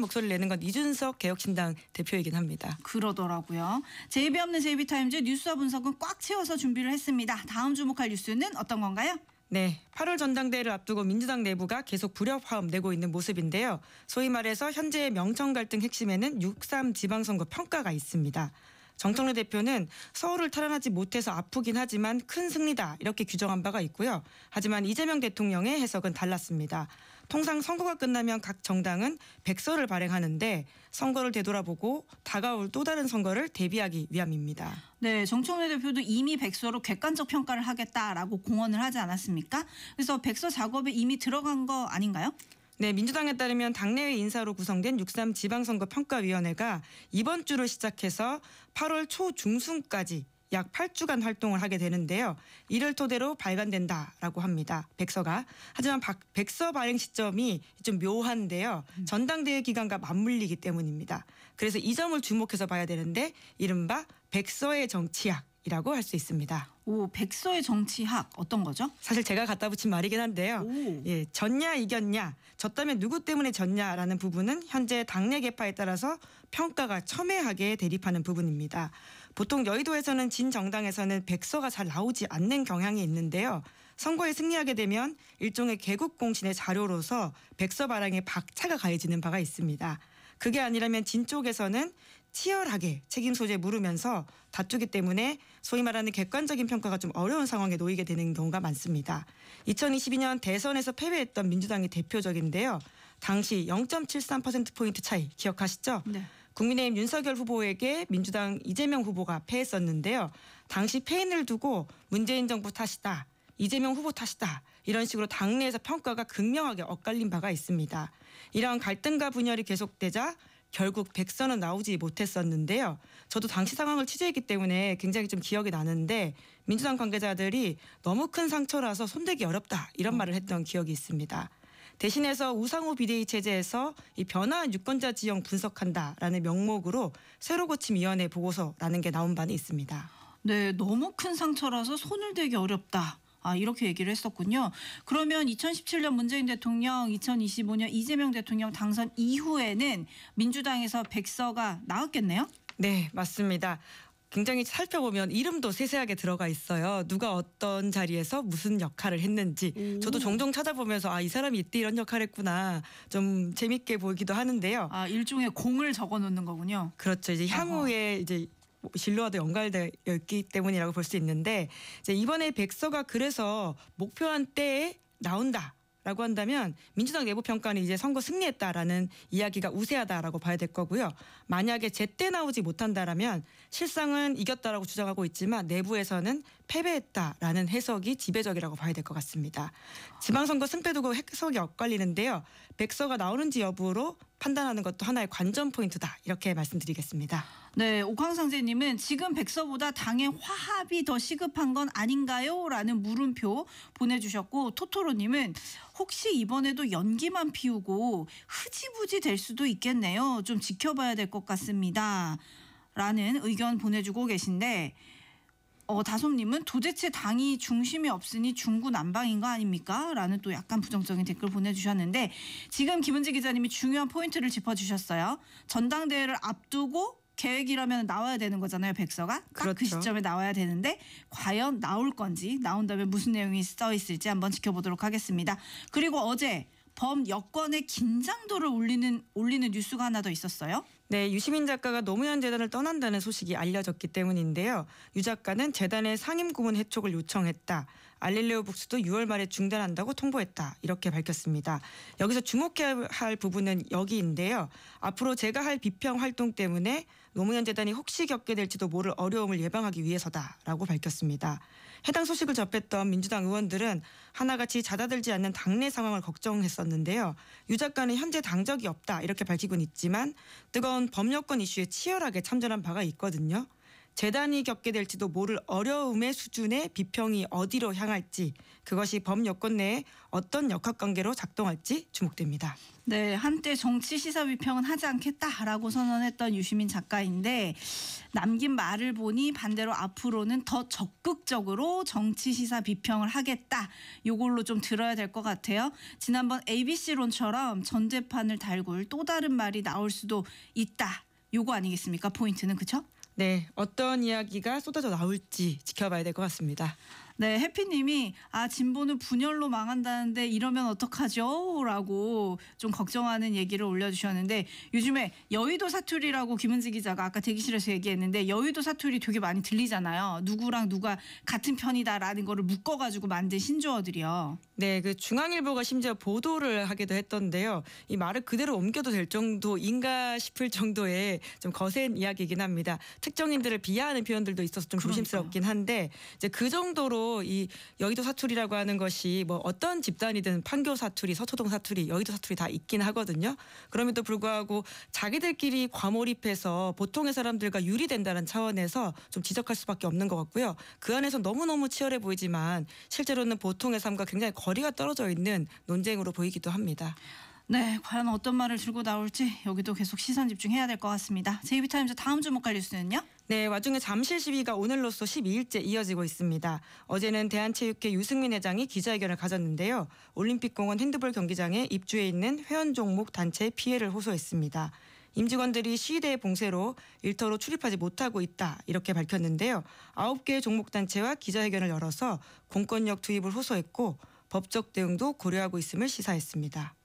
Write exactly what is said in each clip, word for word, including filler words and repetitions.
목소리를 내는 건 이준석 개혁신당 대표이긴 합니다. 그러더라고요. 제이비 없는 제이비타임즈 뉴스와 분석은 꽉 채워서 준비를 했습니다. 다음 주목할 뉴스는 어떤 건가요? 네, 팔월 전당대회를 앞두고 민주당 내부가 계속 불협화음 내고 있는 모습인데요. 소위 말해서 현재의 명청 갈등 핵심에는 육삼 지방선거 평가가 있습니다. 정청래 대표는 서울을 탈환하지 못해서 아프긴 하지만 큰 승리다 이렇게 규정한 바가 있고요. 하지만 이재명 대통령의 해석은 달랐습니다. 통상 선거가 끝나면 각 정당은 백서를 발행하는데 선거를 되돌아보고 다가올 또 다른 선거를 대비하기 위함입니다. 네, 정청래 대표도 이미 백서로 객관적 평가를 하겠다라고 공언을 하지 않았습니까? 그래서 백서 작업에 이미 들어간 거 아닌가요? 네, 민주당에 따르면 당내외 인사로 구성된 육삼 지방선거 평가위원회가 이번 주를 시작해서 팔월 초중순까지 약 팔 주간 활동을 하게 되는데요. 이를 토대로 발간된다라고 합니다. 백서가. 하지만 백서 발행 시점이 좀 묘한데요. 전당대회 기간과 맞물리기 때문입니다. 그래서 이 점을 주목해서 봐야 되는데 이른바 백서의 정치학이라고 할 수 있습니다. 오, 백서의 정치학 어떤 거죠? 사실 제가 갖다 붙인 말이긴 한데요. 오. 예, 졌냐 이겼냐, 졌다면 누구 때문에 졌냐라는 부분은 현재 당내 계파에 따라서 평가가 첨예하게 대립하는 부분입니다. 보통 여의도에서는 진 정당에서는 백서가 잘 나오지 않는 경향이 있는데요. 선거에 승리하게 되면 일종의 개국 공신의 자료로서 백서 발행에 박차가 가해지는 바가 있습니다. 그게 아니라면 진 쪽에서는 치열하게 책임 소재 물으면서 다투기 때문에 소위 말하는 객관적인 평가가 좀 어려운 상황에 놓이게 되는 경우가 많습니다. 이천이십이 년 대선에서 패배했던 민주당이 대표적인데요. 당시 영 점 칠삼 퍼센트포인트 차이 기억하시죠? 네. 국민의힘 윤석열 후보에게 민주당 이재명 후보가 패했었는데요. 당시 패인을 두고 문재인 정부 탓이다, 이재명 후보 탓이다 이런 식으로 당내에서 평가가 극명하게 엇갈린 바가 있습니다. 이러한 갈등과 분열이 계속되자 결국 백서는 나오지 못했었는데요. 저도 당시 상황을 취재했기 때문에 굉장히 좀 기억이 나는데 민주당 관계자들이 너무 큰 상처라서 손대기 어렵다 이런 말을 했던 기억이 있습니다. 대신해서 우상호 비대위 체제에서 이 변화한 유권자 지형 분석한다라는 명목으로 새로 고침 위원회 보고서라는 게 나온 바는 있습니다. 네, 너무 큰 상처라서 손을 대기 어렵다. 아, 이렇게 얘기를 했었군요. 그러면 이천십칠 년 문재인 대통령, 이천이십오 년 이재명 대통령 당선 이후에는 민주당에서 백서가 나왔겠네요? 네, 맞습니다. 굉장히 살펴보면 이름도 세세하게 들어가 있어요. 누가 어떤 자리에서 무슨 역할을 했는지. 오. 저도 종종 찾아보면서 아, 이 사람이 이때 이런 역할을 했구나. 좀 재밌게 보이기도 하는데요. 아, 일종의 공을 적어 놓는 거군요. 그렇죠. 이제 향후에 이제 진로와도 연관되어 있기 때문이라고 볼 수 있는데 이제 이번에 백서가 그래서 목표한 때에 나온다라고 한다면 민주당 내부 평가는 이제 선거 승리했다라는 이야기가 우세하다라고 봐야 될 거고요. 만약에 제때 나오지 못한다라면 실상은 이겼다라고 주장하고 있지만 내부에서는 패배했다라는 해석이 지배적이라고 봐야 될 것 같습니다. 지방선거 승패 두고 해석이 엇갈리는데요. 백서가 나오는지 여부로 판단하는 것도 하나의 관전 포인트다 이렇게 말씀드리겠습니다. 네, 옥황상제님은 지금 백서보다 당의 화합이 더 시급한 건 아닌가요? 라는 물음표 보내주셨고, 토토로님은 혹시 이번에도 연기만 피우고 흐지부지 될 수도 있겠네요. 좀 지켜봐야 될 것 같습니다. 라는 의견 보내주고 계신데, 어, 다솜님은 도대체 당이 중심이 없으니 중구난방인 거 아닙니까? 라는 또 약간 부정적인 댓글 보내주셨는데, 지금 김은지 기자님이 중요한 포인트를 짚어주셨어요. 전당대회를 앞두고 계획이라면 나와야 되는 거잖아요, 백서가. 딱 그 그렇죠. 시점에 나와야 되는데 과연 나올 건지, 나온다면 무슨 내용이 써 있을지 한번 지켜보도록 하겠습니다. 그리고 어제 범 여권의 긴장도를 올리는 올리는 뉴스가 하나 더 있었어요. 네, 유시민 작가가 노무현 재단을 떠난다는 소식이 알려졌기 때문인데요. 유 작가는 재단의 상임 고문 해촉을 요청했다. 알릴레오 북스도 유월 말에 중단한다고 통보했다. 이렇게 밝혔습니다. 여기서 주목해야 할 부분은 여기인데요. 앞으로 제가 할 비평 활동 때문에 노무현 재단이 혹시 겪게 될지도 모를 어려움을 예방하기 위해서다라고 밝혔습니다. 해당 소식을 접했던 민주당 의원들은 하나같이 잦아들지 않는 당내 상황을 걱정했었는데요. 유 작가는 현재 당적이 없다 이렇게 밝히곤 있지만 뜨거운 범여권 이슈에 치열하게 참전한 바가 있거든요. 재단이 겪게 될지도 모를 어려움의 수준의 비평이 어디로 향할지, 그것이 법 여건 내에 어떤 역학관계로 작동할지 주목됩니다. 네, 한때 정치 시사 비평은 하지 않겠다라고 선언했던 유시민 작가인데 남긴 말을 보니 반대로 앞으로는 더 적극적으로 정치 시사 비평을 하겠다. 요걸로 좀 들어야 될 것 같아요. 지난번 에이비씨론처럼 전재판을 달굴 또 다른 말이 나올 수도 있다. 요거 아니겠습니까? 포인트는, 그렇죠? 네, 어떤 이야기가 쏟아져 나올지 지켜봐야 될 것 같습니다. 네, 해피님이 아 진보는 분열로 망한다는데 이러면 어떡하죠? 라고 좀 걱정하는 얘기를 올려주셨는데 요즘에 여의도 사투리라고 김은지 기자가 아까 대기실에서 얘기했는데 여의도 사투리 되게 많이 들리잖아요. 누구랑 누가 같은 편이다라는 거를 묶어가지고 만든 신조어들이요. 네, 그 중앙일보가 심지어 보도를 하기도 했던데요. 이 말을 그대로 옮겨도 될 정도인가 싶을 정도의 좀 거센 이야기이긴 합니다. 특정인들을 비하하는 표현들도 있어서 좀 조심스럽긴 한데 이제 그 정도로 이 여의도 사투리라고 하는 것이 뭐 어떤 집단이든 판교 사투리, 서초동 사투리, 여의도 사투리 다 있긴 하거든요. 그럼에도 불구하고 자기들끼리 과몰입해서 보통의 사람들과 유리된다는 차원에서 좀 지적할 수밖에 없는 것 같고요. 그 안에서 너무너무 치열해 보이지만 실제로는 보통의 삶과 굉장히 거리가 떨어져 있는 논쟁으로 보이기도 합니다. 네, 과연 어떤 말을 들고 나올지 여기도 계속 시선 집중해야 될 것 같습니다. 제이비타임즈 다음 주목할 뉴스는요? 네, 와중에 잠실 시위가 오늘로써 십이 일째 이어지고 있습니다. 어제는 대한체육회 유승민 회장이 기자회견을 가졌는데요. 올림픽공원 핸드볼 경기장에 입주해 있는 회원 종목 단체의 피해를 호소했습니다. 임직원들이 시위대의 봉쇄로 일터로 출입하지 못하고 있다 이렇게 밝혔는데요. 아홉 개의 종목 단체와 기자회견을 열어서 공권력 투입을 호소했고 법적 대응도 고려하고 있음을 시사했습니다.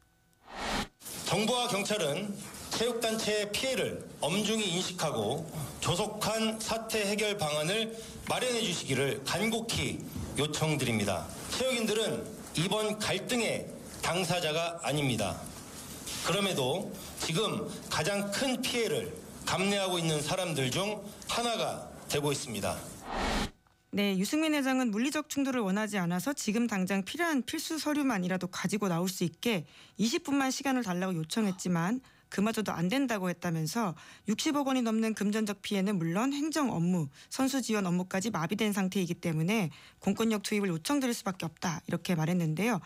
정부와 경찰은 체육단체의 피해를 엄중히 인식하고 조속한 사태 해결 방안을 마련해 주시기를 간곡히 요청드립니다. 체육인들은 이번 갈등의 당사자가 아닙니다. 그럼에도 지금 가장 큰 피해를 감내하고 있는 사람들 중 하나가 되고 있습니다. 네, 유승민 회장은 물리적 충돌을 원하지 않아서 지금 당장 필요한 필수 서류만이라도 가지고 나올 수 있게 이십 분만 시간을 달라고 요청했지만 그마저도 안 된다고 했다면서 육십억 원이 넘는 금전적 피해는 물론 행정 업무, 선수 지원 업무까지 마비된 상태이기 때문에 공권력 투입을 요청드릴 수밖에 없다 이렇게 말했는데요.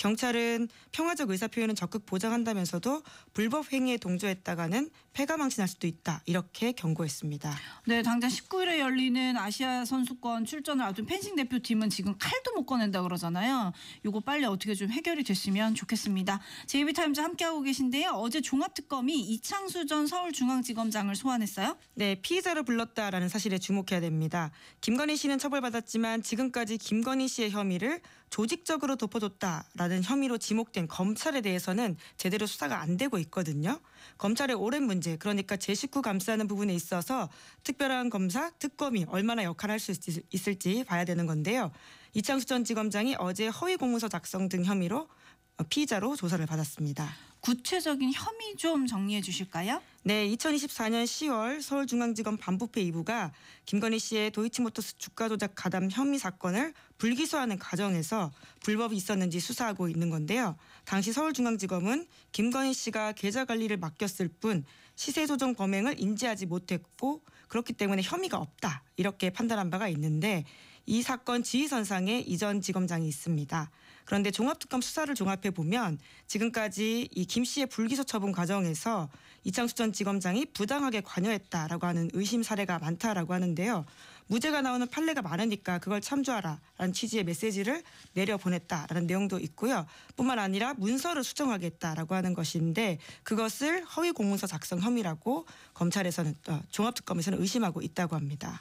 경찰은 평화적 의사표현은 적극 보장한다면서도 불법 행위에 동조했다가는 패가망신할 수도 있다 이렇게 경고했습니다. 네, 당장 십구 일에 열리는 아시아 선수권 출전을 앞둔 펜싱 대표팀은 지금 칼도 못 꺼낸다 그러잖아요. 이거 빨리 어떻게 좀 해결이 됐으면 좋겠습니다. 제이비타임즈 함께하고 계신데요. 어제 종합특검이 이창수 전 서울중앙지검장을 소환했어요. 네, 피의자로 불렀다라는 사실에 주목해야 됩니다. 김건희 씨는 처벌받았지만 지금까지 김건희 씨의 혐의를 조직적으로 덮어줬다라는 혐의로 지목된 검찰에 대해서는 제대로 수사가 안 되고 있거든요. 검찰의 오랜 문제, 그러니까 제 식구 감싸는 부분에 있어서 특별한 검사, 특검이 얼마나 역할을 할 수 있을지 봐야 되는 건데요. 이창수 전 지검장이 어제 허위 공문서 작성 등 혐의로 피의자로 조사를 받았습니다. 구체적인 혐의 좀 정리해 주실까요? 네, 이천이십사 년 시월 서울중앙지검 반부패 이 부가 김건희 씨의 도이치모터스 주가 조작 가담 혐의 사건을 불기소하는 과정에서 불법이 있었는지 수사하고 있는 건데요. 당시 서울중앙지검은 김건희 씨가 계좌 관리를 맡겼을 뿐 시세 조정 범행을 인지하지 못했고 그렇기 때문에 혐의가 없다 이렇게 판단한 바가 있는데 이 사건 지휘선상에 이 전 지검장이 있습니다. 그런데 종합특검 수사를 종합해 보면 지금까지 이 김 씨의 불기소 처분 과정에서 이창수 전 지검장이 부당하게 관여했다라고 하는 의심 사례가 많다라고 하는데요. 무죄가 나오는 판례가 많으니까 그걸 참조하라라는 취지의 메시지를 내려보냈다라는 내용도 있고요. 뿐만 아니라 문서를 수정하겠다라고 하는 것인데 그것을 허위 공문서 작성 혐의라고 검찰에서는 어, 종합특검에서는 의심하고 있다고 합니다.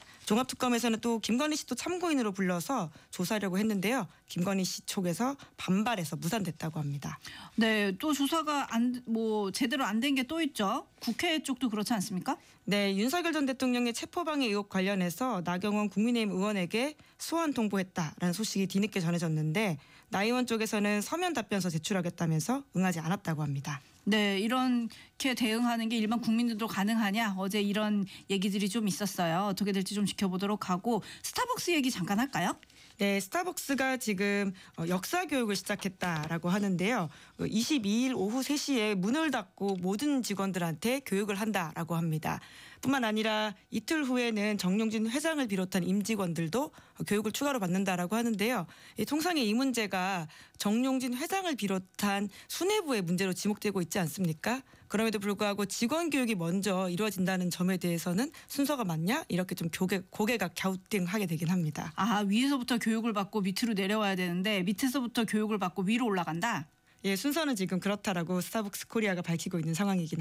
종합특검에서는 또 김건희 씨도 참고인으로 불러서 조사하려고 했는데요. 김건희 씨 쪽에서 반발해서 무산됐다고 합니다. 네, 또 조사가 안 뭐 제대로 안 된 게 또 있죠. 국회 쪽도 그렇지 않습니까? 네, 윤석열 전 대통령의 체포방해 의혹 관련해서 나경원 국민의힘 의원에게 소환 통보했다라는 소식이 뒤늦게 전해졌는데 나 의원 쪽에서는 서면 답변서 제출하겠다면서 응하지 않았다고 합니다. 네, 이렇게 대응하는 게 일반 국민들도 가능하냐? 어제 이런 얘기들이 좀 있었어요. 어떻게 될지 좀 지켜보도록 하고 스타벅스 얘기 잠깐 할까요? 네, 스타벅스가 지금 어, 역사 교육을 시작했다라고 하는데요. 어, 이십이 일 오후 세 시에 문을 닫고 모든 직원들한테 교육을 한다라고 합니다. 뿐만 아니라 이틀 후에는 정용진 회장을 비롯한 임직원들도 어, 교육을 추가로 받는다라고 하는데요. 이 통상의 이 문제가 정용진 회장을 비롯한 수뇌부의 문제로 지목되고 있지 않습니까? 그럼에도 불구하고 직원 교육이 먼저 이루어진다는 점에 대해서는 순서가 맞냐? 이렇게 좀 고개, 고개가 갸우뚱하게 되긴 합니다. 아, 위에서부터 교육을 받고 밑으로 내려와야 되는데 밑에서부터 교육을 받고 위로 올라간다? 예, 순서는 지금 그렇다라고 스타벅스 코리아가 밝히고 있는 상황이긴